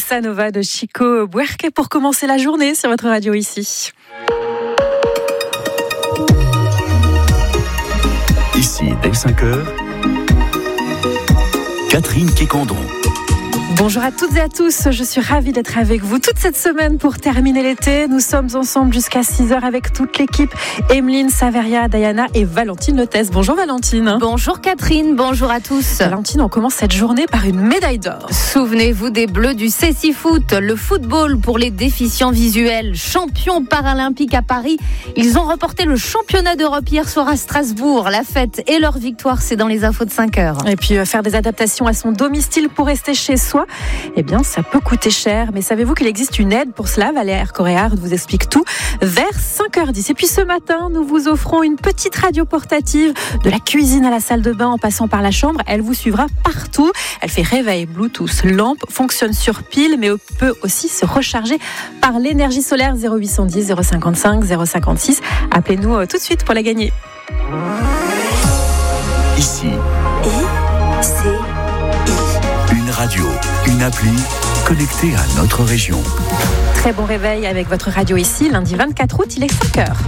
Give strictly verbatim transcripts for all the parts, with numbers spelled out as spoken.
Bossa Nova de Chico Buarque pour commencer la journée sur votre radio ici. Ici, dès cinq heures, Catherine Quécandon. Bonjour à toutes et à tous, je suis ravie d'être avec vous toute cette semaine pour terminer l'été. Nous sommes ensemble jusqu'à six heures avec toute l'équipe. Emeline, Saveria, Diana et Valentine Lotès. Bonjour Valentine. Bonjour Catherine, bonjour à tous. Valentine, on commence cette journée par une médaille d'or. Souvenez-vous des Bleus du Cécifoot, le football pour les déficients visuels. Champions paralympiques à Paris, ils ont remporté le championnat d'Europe hier soir à Strasbourg. La fête et leur victoire, c'est dans les infos de cinq heures. Et puis euh, faire des adaptations à son domicile pour rester chez soi, eh bien ça peut coûter cher. Mais savez-vous qu'il existe une aide pour cela? Valère Coréard vous explique tout vers cinq heures dix. Et puis ce matin, nous vous offrons une petite radio portative de la cuisine à la salle de bain en passant par la chambre. Elle vous suivra partout. Elle fait réveil, Bluetooth, lampe, fonctionne sur pile, mais peut aussi se recharger par l'énergie solaire. Zéro huit cent dix, zéro cinquante-cinq, zéro cinquante-six. Appelez-nous tout de suite pour la gagner. Ici. I, C, I. Une radio, une appli connectée à notre région. Très bon réveil avec votre radio ici. Lundi vingt-quatre août, il est cinq heures.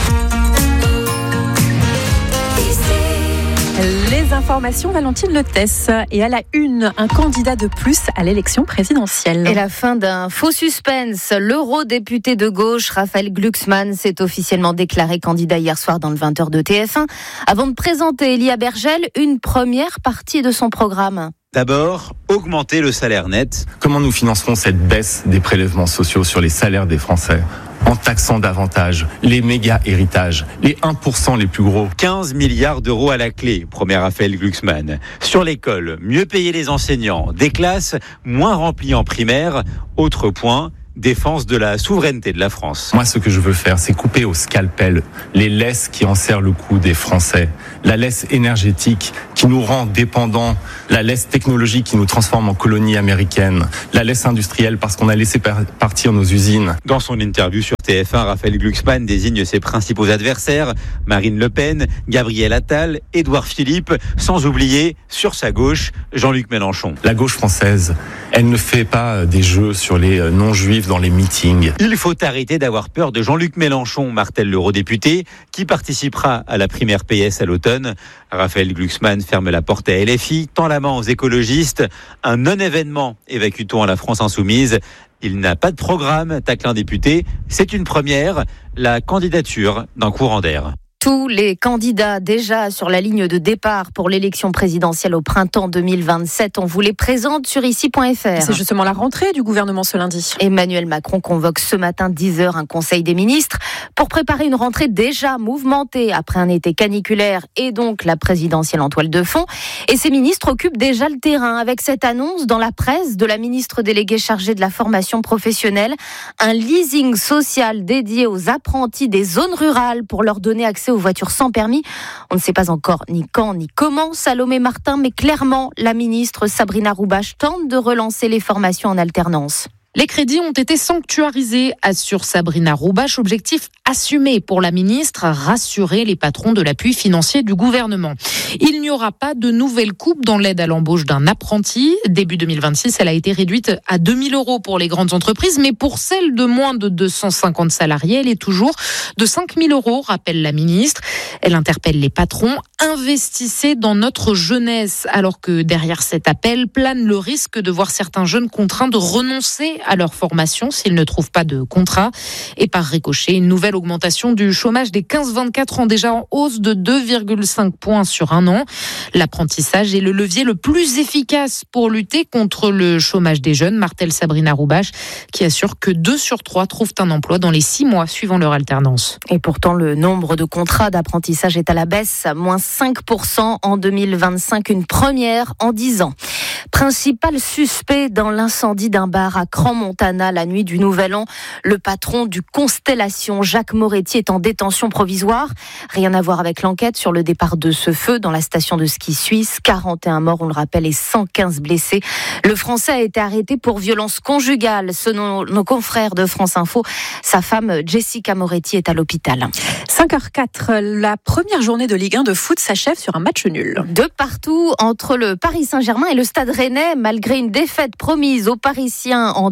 Les informations, Valentine Lotès. Et à la une, un candidat de plus à l'élection présidentielle. Et la fin d'un faux suspense. L'eurodéputé de gauche, Raphaël Glucksmann, s'est officiellement déclaré candidat hier soir dans le vingt heures de T F un, avant de présenter Elia Bergel une première partie de son programme. D'abord, augmenter le salaire net. Comment nous financerons cette baisse des prélèvements sociaux sur les salaires des Français ? En taxant davantage les méga héritages, les un pour cent les plus gros. quinze milliards d'euros à la clé, promet Raphaël Glucksmann. Sur l'école, mieux payer les enseignants, des classes moins remplies en primaire. Autre point, défense de la souveraineté de la France. Moi, ce que je veux faire, c'est couper au scalpel les laisses qui enserrent le cou des Français. La laisse énergétique qui nous rend dépendants, la laisse technologique qui nous transforme en colonie américaine, la laisse industrielle parce qu'on a laissé partir nos usines. Dans son interview sur T F un, Raphaël Glucksmann désigne ses principaux adversaires, Marine Le Pen, Gabriel Attal, Édouard Philippe, sans oublier, sur sa gauche, Jean-Luc Mélenchon. La gauche française, elle ne fait pas des jeux sur les non-juifs dans les meetings. Il faut arrêter d'avoir peur de Jean-Luc Mélenchon, martèle l'eurodéputé, qui participera à la primaire P S à l'automne. Raphaël Glucksmann ferme la porte à L F I, tend la main aux écologistes. Un non-événement, évacue-t-on à la France insoumise. Il n'a pas de programme, tacle un député. C'est une première, la candidature d'un courant d'air. Tous les candidats déjà sur la ligne de départ pour l'élection présidentielle au printemps deux mille vingt-sept, on vous les présente sur ici point F R. C'est justement la rentrée du gouvernement ce lundi. Emmanuel Macron convoque ce matin dix heures un conseil des ministres pour préparer une rentrée déjà mouvementée après un été caniculaire et donc la présidentielle en toile de fond. Et ces ministres occupent déjà le terrain avec cette annonce dans la presse de la ministre déléguée chargée de la formation professionnelle, un leasing social dédié aux apprentis des zones rurales pour leur donner accès aux voitures sans permis. On ne sait pas encore ni quand ni comment, Salomé Martin, mais clairement, la ministre Sabrina Roubache tente de relancer les formations en alternance. Les crédits ont été sanctuarisés, assure Sabrina Roubache. Objectif assumé pour la ministre, rassurer les patrons de l'appui financier du gouvernement. Il n'y aura pas de nouvelle coupe dans l'aide à l'embauche d'un apprenti. Début deux mille vingt-six, elle a été réduite à deux mille euros pour les grandes entreprises, mais pour celles de moins de deux cent cinquante salariés, elle est toujours de cinq mille euros, rappelle la ministre. Elle interpelle les patrons. Investissez dans notre jeunesse, alors que derrière cet appel plane le risque de voir certains jeunes contraints de renoncer à leur formation s'ils ne trouvent pas de contrat. Et par ricochet, une nouvelle augmentation du chômage des quinze vingt-quatre ans, déjà en hausse de deux virgule cinq points sur un an. L'apprentissage est le levier le plus efficace pour lutter contre le chômage des jeunes, martèle Sabrina Roubache, qui assure que deux sur trois trouvent un emploi dans les six mois suivant leur alternance. Et pourtant, le nombre de contrats d'apprentissage est à la baisse, moins cinq pour cent en deux mille vingt-cinq, une première en dix ans. Principal suspect dans l'incendie d'un bar à Crans-Montana la nuit du Nouvel An, le patron du Constellation, Jacques Moretti, est en détention provisoire. Rien à voir avec l'enquête sur le départ de ce feu dans la station de ski suisse. quarante et un morts, on le rappelle, et cent quinze blessés. Le Français a été arrêté pour violence conjugale. Selon nos confrères de France Info, sa femme Jessica Moretti est à l'hôpital. cinq heures quatre, la première journée de Ligue un de foot s'achève sur un match nul. De partout entre le Paris Saint-Germain et le Stade Rennais, malgré une défaite promise aux Parisiens en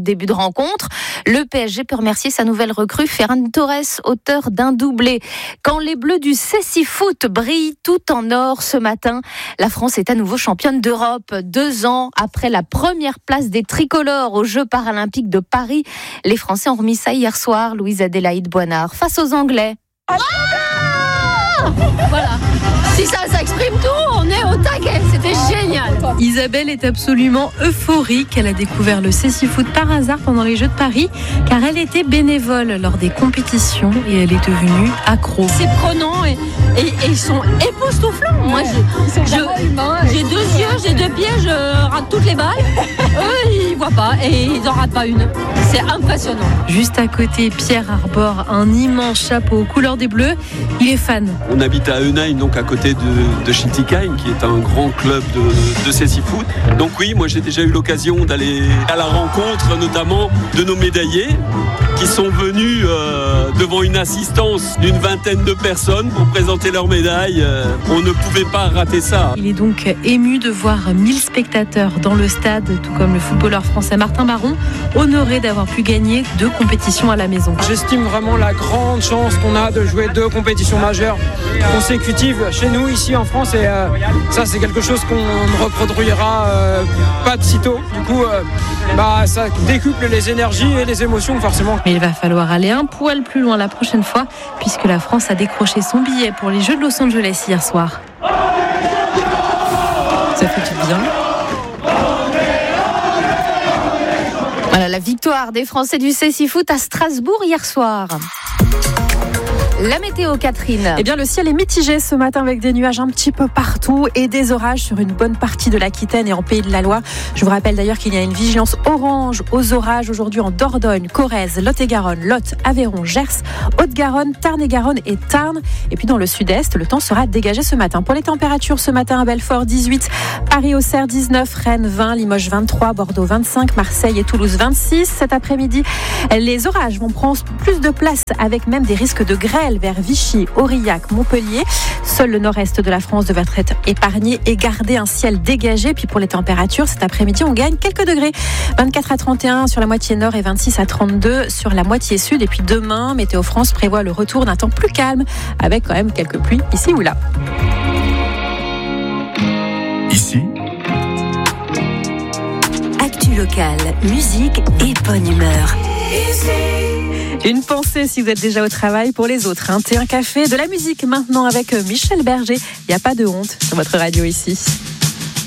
début de rencontre. Le P S G peut remercier sa nouvelle recrue Ferran Torres, auteur d'un doublé. Quand les Bleus du Cécifoot brillent tout en or ce matin, la France est à nouveau championne d'Europe. Deux ans après la première place des tricolores aux Jeux paralympiques de Paris, les Français ont remis ça hier soir. Louise Adélaïde Boinard face aux Anglais. Ah voilà. Si ça, ça exprime tout, on est au taquet, c'était génial. Isabelle est absolument euphorique. Elle a découvert le Cécifoot par hasard pendant les Jeux de Paris, car elle était bénévole lors des compétitions et elle est devenue accro. C'est prenant et, et, et ils sont époustouflants. Moi, je, je, j'ai deux yeux, j'ai deux pieds, je rate toutes les balles. Eux, ils voient pas et ils en ratent pas une. C'est impressionnant. Juste à côté, Pierre arbore un immense chapeau aux couleurs des Bleus. Il est fan. On habite à Eunheim, donc à côté de, de Schiltigheim, qui est un grand club de, de Cécifoot. Donc oui, moi j'ai déjà eu l'occasion d'aller à la rencontre, notamment de nos médaillés, qui sont venus euh, devant une assistance d'une vingtaine de personnes pour présenter leurs médailles. Euh, on ne pouvait pas rater ça. Il est donc ému de voir mille spectateurs dans le stade, tout comme le footballeur français Martin Baron, honoré d'avoir pu gagner deux compétitions à la maison. J'estime vraiment la grande chance qu'on a de jouer deux compétitions majeures consécutives chez nous, ici en France, et euh, ça c'est quelque chose qu'on ne reproduira euh, pas de sitôt. Du coup, euh, bah, ça décuple les énergies et les émotions forcément. Mais il va falloir aller un poil plus loin la prochaine fois, puisque la France a décroché son billet pour les Jeux de Los Angeles hier soir. Ça fait du bien. Voilà la victoire des Français du Cécifoot à Strasbourg hier soir. La météo, Catherine. Eh bien, le ciel est mitigé ce matin avec des nuages un petit peu partout et des orages sur une bonne partie de l'Aquitaine et en Pays de la Loire. Je vous rappelle d'ailleurs qu'il y a une vigilance orange aux orages aujourd'hui en Dordogne, Corrèze, Lot-et-Garonne, Lot, Aveyron, Gers, Haute-Garonne, Tarn-et-Garonne et Tarn. Et puis dans le sud-est, le temps sera dégagé ce matin. Pour les températures, ce matin à Belfort, dix-huit, Paris-Auxerre, dix-neuf, Rennes, vingt, Limoges, vingt-trois, Bordeaux, vingt-cinq, Marseille et Toulouse, vingt-six. Cet après-midi, les orages vont prendre plus de place avec même des risques de grêle vers Vichy, Aurillac, Montpellier. Seul le nord-est de la France devrait être épargné et garder un ciel dégagé. Puis pour les températures, cet après-midi, on gagne quelques degrés. vingt-quatre à trente et un sur la moitié nord et vingt-six à trente-deux sur la moitié sud. Et puis demain, Météo France prévoit le retour d'un temps plus calme avec quand même quelques pluies ici ou là. Ici, Actu locale, musique et bonne humeur. Une pensée si vous êtes déjà au travail pour les autres. Un thé, un café, de la musique maintenant avec Michel Berger. Il n'y a pas de honte sur votre radio ici.